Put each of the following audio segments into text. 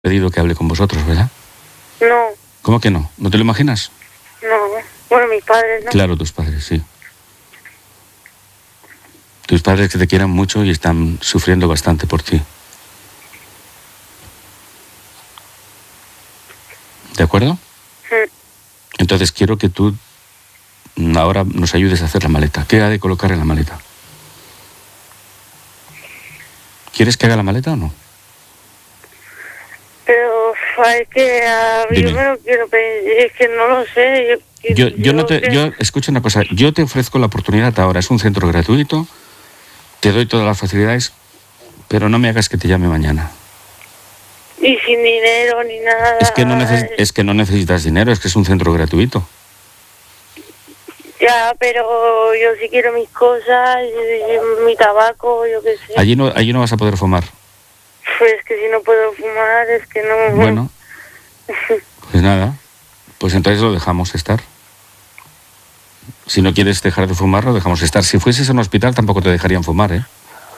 pedido que hable con vosotros, ¿verdad? No. ¿Cómo que no? ¿No te lo imaginas? No. Bueno, mis padres, ¿no? Claro, tus padres, sí. Tus padres que te quieran mucho y están sufriendo bastante por ti. ¿De acuerdo? Sí. Entonces quiero que tú ahora nos ayudes a hacer la maleta. ¿Qué ha de colocar en la maleta? ¿Quieres que haga la maleta o no? Pero es que yo me lo quiero pedir, es que no lo sé. Yo escucha una cosa, yo te ofrezco la oportunidad ahora, es un centro gratuito, te doy todas las facilidades, pero no me hagas que te llame mañana. Y sin dinero ni nada. Es que no necesitas dinero, es que es un centro gratuito. Ya, pero yo sí quiero mis cosas, mi tabaco, yo qué sé. Allí no vas a poder fumar. Pues que si no puedo fumar, es que no... Bueno, pues nada, pues entonces lo dejamos estar. Si no quieres dejar de fumar, lo dejamos estar. Si fueses a un hospital tampoco te dejarían fumar, ¿eh?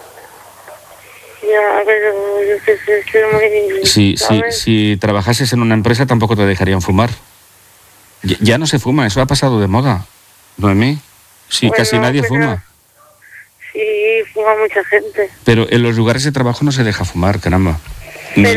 Ya, pero yo qué sé, estoy muy... Si trabajases en una empresa tampoco te dejarían fumar. Ya no se fuma, eso ha pasado de moda, Noemí. Sí, bueno, casi nadie fuma. Sí, fuma mucha gente. Pero en los lugares de trabajo no se deja fumar, caramba. Pero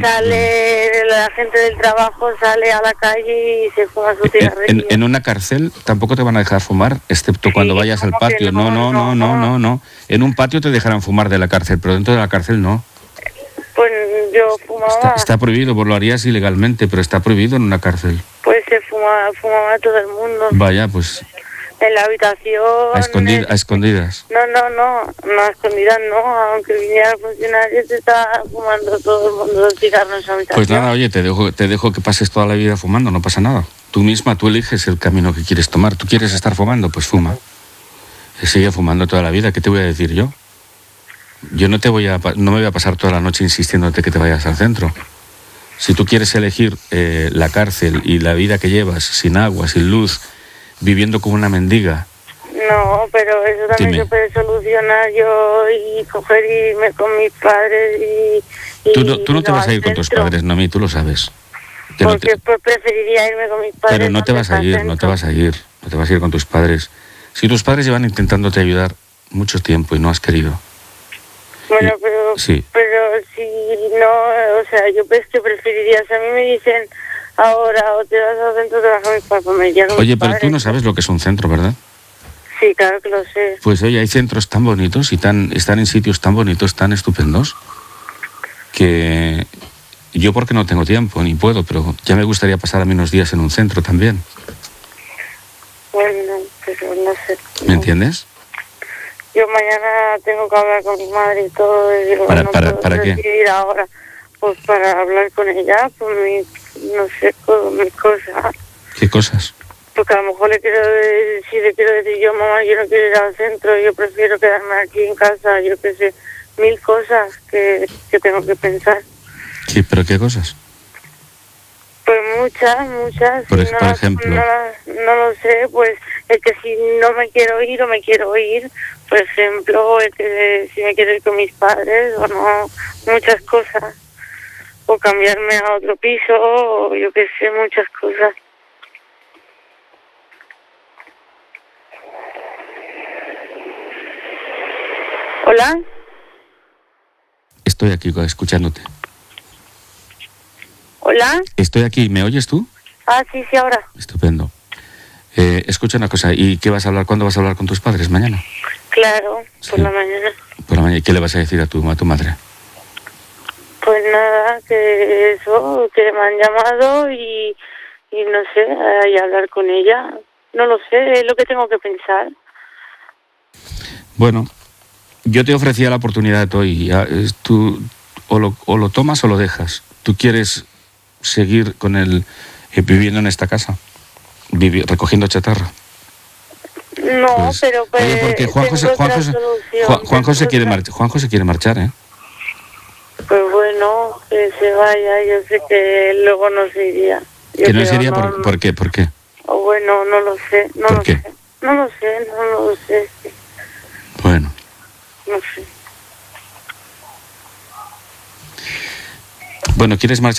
la gente del trabajo sale a la calle y se fuma su cigarrillo. En una cárcel tampoco te van a dejar fumar, excepto cuando vayas al patio. No. En un patio te dejarán fumar de la cárcel, pero dentro de la cárcel no. Pues yo fumaba. Está prohibido, vos lo harías ilegalmente, pero está prohibido en una cárcel. Pues se fumaba todo el mundo. Vaya, pues... En la habitación... A escondidas. No, a escondidas no, aunque viniera el funcionario se estaba fumando todo el mundo los cigarros en su habitación. Pues nada, oye, te dejo que pases toda la vida fumando, no pasa nada. Tú misma, tú eliges el camino que quieres tomar. ¿Tú quieres estar fumando? Pues fuma. Sigue fumando toda la vida, ¿qué te voy a decir yo? Yo no me voy a pasar toda la noche insistiéndote que te vayas al centro. Si tú quieres elegir la cárcel y la vida que llevas, sin agua, sin luz, viviendo como una mendiga. No, pero eso también se puede solucionar yo y coger y irme con mis padres y tú no te vas a ir con tus padres, Noemí, tú lo sabes. Porque preferiría irme con mis padres. Pero no te vas a ir con tus padres. Si tus padres llevan intentándote ayudar mucho tiempo y no has querido. Bueno, pero si no, o sea, yo pues que preferiría, si a mí me dicen ahora o te vas al centro, te vas a mis papás, Oye, pero tú no sabes lo que es un centro, ¿verdad? Sí, claro que lo sé. Pues oye, hay centros tan bonitos y están en sitios tan bonitos, tan estupendos, que yo porque no tengo tiempo ni puedo, pero ya me gustaría pasar a mí unos días en un centro también. Bueno, pero no sé. ¿Me entiendes? Yo mañana tengo que hablar con mi madre y todo. Y digo, ¿Para qué? Ir ahora, pues para hablar con ella, por mis cosas. ¿Qué cosas? Porque a lo mejor le quiero decir yo, mamá, yo no quiero ir al centro, yo prefiero quedarme aquí en casa, yo qué sé, 1000 cosas que tengo que pensar. Sí, ¿pero qué cosas? Pues muchas. Por ejemplo. No lo sé, pues el que si no me quiero ir o me quiero ir, por ejemplo, el que si me quiero ir con mis padres o no, muchas cosas. O cambiarme a otro piso, o yo qué sé, muchas cosas. ¿Hola? Estoy aquí escuchándote. ¿Hola? Estoy aquí, ¿me oyes tú? Ah, sí, ahora. Estupendo. Escucha una cosa, ¿y qué vas a hablar? ¿Cuándo vas a hablar con tus padres? ¿Mañana? Claro, sí. Por la mañana. Por la mañana. ¿Y qué le vas a decir a tu madre? Pues nada, que eso, que me han llamado y no sé, y hablar con ella. No lo sé, es lo que tengo que pensar. Bueno, yo te ofrecía la oportunidad de hoy. Tú o lo tomas o lo dejas. ¿Tú quieres seguir con viviendo en esta casa? Recogiendo chatarra. No, pues, pero oye, porque Juanjo se quiere marchar, ¿eh? Pues bueno, que se vaya, yo sé que luego no se iría. ¿Que no se iría? ¿Por qué? ¿Por qué? Bueno, no lo sé, no lo sé. No lo sé. Bueno. No sé. Bueno, ¿quieres marchar?